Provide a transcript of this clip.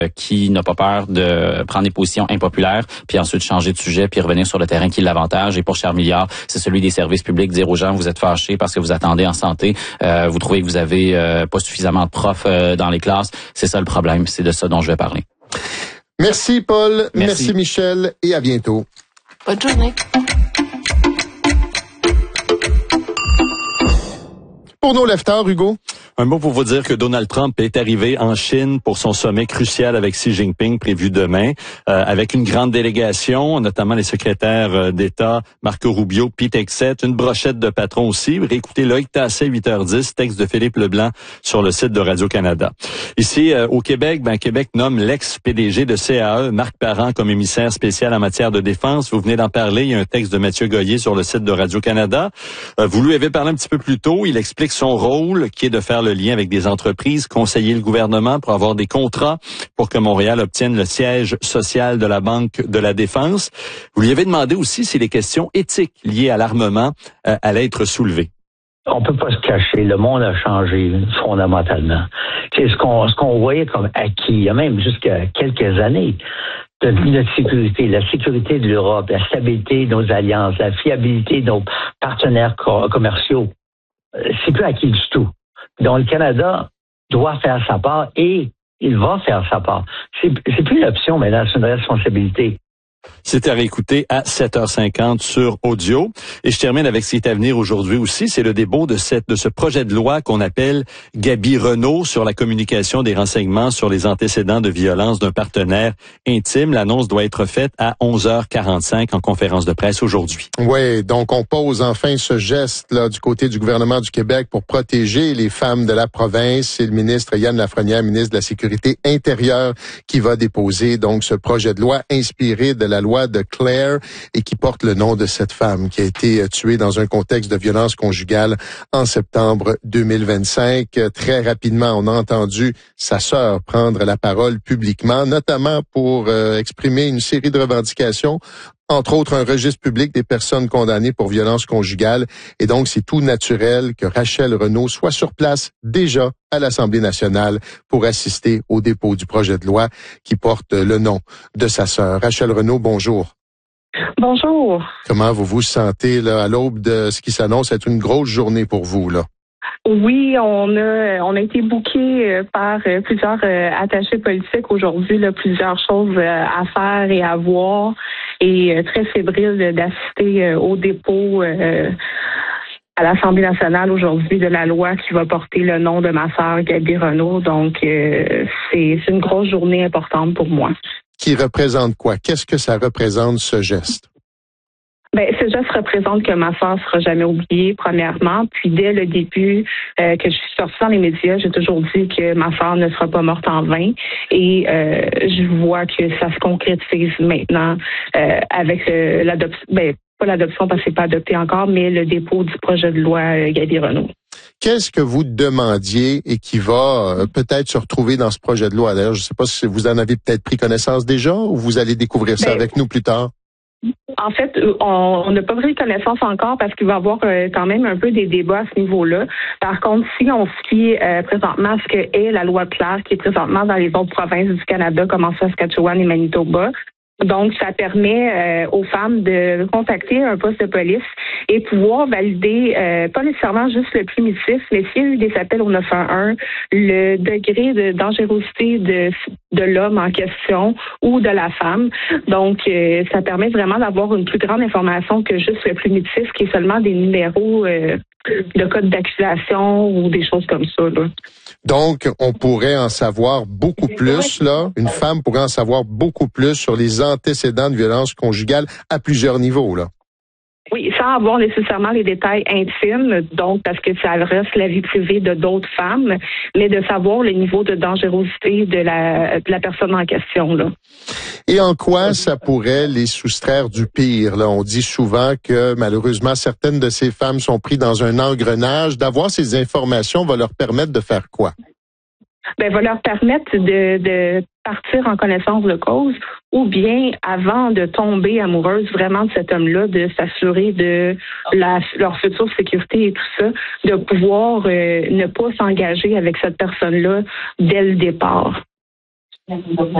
qui n'a pas peur de prendre des positions impopulaires, puis ensuite changer de sujet, puis revenir sur le terrain qui l'avantage. Et pour Charles Milliard, c'est celui des services publics, dire aux gens, vous êtes fâchés parce que vous attendez en santé, vous trouvez que vous avez pas suffisamment de profs dans les classes. C'est ça le problème, c'est de ça dont je vais parler. Merci Paul, merci Michel, et à bientôt. Bonne journée. Pour nos leftards, Hugo. Un mot pour vous dire que Donald Trump est arrivé en Chine pour son sommet crucial avec Xi Jinping prévu demain, avec une grande délégation, notamment les secrétaires d'État Marco Rubio, Pete Hegseth, une brochette de patrons aussi. Réécoutez Loïc Tassé, 8h10, texte de Philippe Leblanc sur le site de Radio-Canada. Ici, au Québec, Québec nomme l'ex-PDG de CAE, Marc Parent, comme émissaire spécial en matière de défense. Vous venez d'en parler, il y a un texte de Mathieu Goyer sur le site de Radio-Canada. Vous lui avez parlé un petit peu plus tôt, il explique son rôle, qui est de faire le lien avec des entreprises, conseiller le gouvernement pour avoir des contrats pour que Montréal obtienne le siège social de la Banque de la Défense. Vous lui avez demandé aussi si les questions éthiques liées à l'armement allaient être soulevées. On peut pas se cacher, le monde a changé fondamentalement. C'est ce qu'on voyait comme acquis, il y a même jusqu'à quelques années. Notre sécurité, la sécurité de l'Europe, la stabilité de nos alliances, la fiabilité de nos partenaires commerciaux, c'est plus acquis du tout. Donc, le Canada doit faire sa part et il va faire sa part. C'est plus une option, mais là, c'est une responsabilité. C'est à réécouter à 7h50 sur Audio. Et je termine avec ce qui est à venir aujourd'hui aussi. C'est le dépôt de ce projet de loi qu'on appelle Gaby Renault sur la communication des renseignements sur les antécédents de violence d'un partenaire intime. L'annonce doit être faite à 11h45 en conférence de presse aujourd'hui. Oui, donc on pose enfin ce geste-là du côté du gouvernement du Québec pour protéger les femmes de la province. C'est le ministre Yann Lafrenière, ministre de la Sécurité intérieure, qui va déposer donc ce projet de loi inspiré de la loi de Clare et qui porte le nom de cette femme qui a été tuée dans un contexte de violence conjugale en septembre 2025. Très rapidement, on a entendu sa sœur prendre la parole publiquement, notamment pour exprimer une série de revendications, entre autres un registre public des personnes condamnées pour violence conjugale. Et donc, c'est tout naturel que Rachel Renaud soit sur place déjà à l'Assemblée nationale pour assister au dépôt du projet de loi qui porte le nom de sa sœur. Rachel Renaud, bonjour. Bonjour. Comment vous vous sentez là, à l'aube de ce qui s'annonce être une grosse journée pour vous, là? Oui, on a été booké par plusieurs attachés politiques aujourd'hui, là, plusieurs choses à faire et à voir, et très fébrile d'assister au dépôt à l'Assemblée nationale aujourd'hui de la loi qui va porter le nom de ma sœur Gaby Renaud. Donc, c'est une grosse journée importante pour moi. Qui représente quoi? Qu'est-ce que ça représente, ce geste? Ce geste représente que ma sœur ne sera jamais oubliée, premièrement. Puis dès le début que je suis sortie dans les médias, j'ai toujours dit que ma sœur ne sera pas morte en vain. Et je vois que ça se concrétise maintenant avec l'adoption. Pas l'adoption parce que c'est pas adopté encore, mais le dépôt du projet de loi Gaby Renaud. Qu'est-ce que vous demandiez et qui va peut-être se retrouver dans ce projet de loi? D'ailleurs, je ne sais pas si vous en avez peut-être pris connaissance déjà ou vous allez découvrir ça avec nous plus tard. En fait, on n'a pas pris connaissance encore parce qu'il va y avoir quand même un peu des débats à ce niveau-là. Par contre, si on se fie présentement à ce que est la loi Clare, qui est présentement dans les autres provinces du Canada, comme en Saskatchewan et Manitoba, donc, ça permet aux femmes de contacter un poste de police et pouvoir valider, pas nécessairement juste le primitif, mais s'il y a eu des appels au 911, le degré de dangerosité de l'homme en question ou de la femme. Donc, ça permet vraiment d'avoir une plus grande information que juste le primitif, qui est seulement des numéros de code d'accusation ou des choses comme ça, là. Donc, on pourrait en savoir beaucoup plus, là. Une femme pourrait en savoir beaucoup plus sur les antécédents de violence conjugale à plusieurs niveaux, là. Oui, sans avoir nécessairement les détails intimes, donc parce que ça reste la vie privée de d'autres femmes, mais de savoir le niveau de dangerosité de la personne en question, là. Et en quoi ça pourrait les soustraire du pire, là? On dit souvent que malheureusement certaines de ces femmes sont prises dans un engrenage. D'avoir ces informations va leur permettre de faire quoi? Va leur permettre de partir en connaissance de cause, ou bien, avant de tomber amoureuse vraiment de cet homme-là, de s'assurer de leur future sécurité et tout ça, de pouvoir ne pas s'engager avec cette personne-là dès le départ.